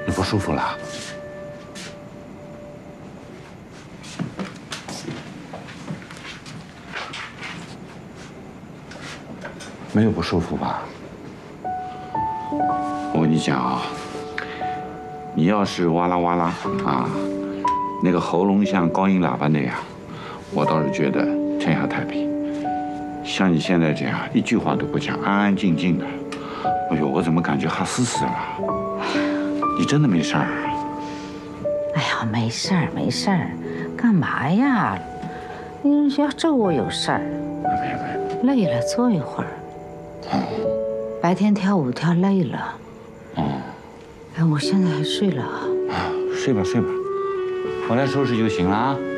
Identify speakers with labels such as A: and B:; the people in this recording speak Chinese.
A: 你不舒服了？没有不舒服吧？我跟你讲啊，你要是哇啦哇啦啊，那个喉咙像高音喇叭那样，我倒是觉得天下太平。像你现在这样，一句话都不讲，安安静静的，哎呦，我怎么感觉哈死死了？你真的没事儿？
B: 哎呀，没事儿，没事儿，干嘛呀？你要这我有事儿。没。累了，坐一会儿。白天跳舞跳累了。哎，我现在还睡了啊。
A: 睡吧睡吧，我来收拾就行了啊。